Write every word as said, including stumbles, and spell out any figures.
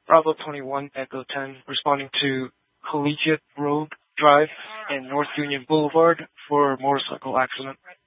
Bravo twenty-one Echo ten, responding to Collegiate Road Drive and North Union Boulevard for a motorcycle accident.